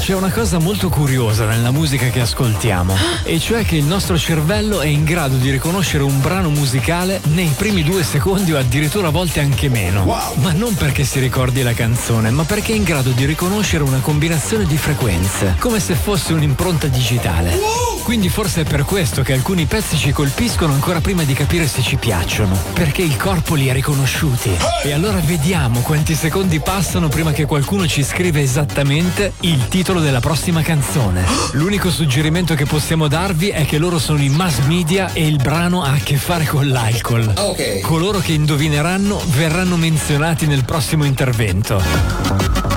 C'è una cosa molto curiosa nella musica che ascoltiamo, e cioè che il nostro cervello è in grado di riconoscere un brano musicale nei primi 2 secondi o addirittura a volte anche meno. Wow. Ma non perché si ricordi la canzone, ma perché è in grado di riconoscere una combinazione di frequenze, come se fosse un'impronta digitale. Quindi forse è per questo che alcuni pezzi ci colpiscono ancora prima di capire se ci piacciono, perché il corpo li ha riconosciuti. E allora vediamo quanti secondi passano prima che qualcuno ci scriva esattamente il titolo della prossima canzone. L'unico suggerimento che possiamo darvi è che loro sono i mass media e il brano ha a che fare con l'alcol. Ok. Coloro che indovineranno verranno menzionati nel prossimo intervento.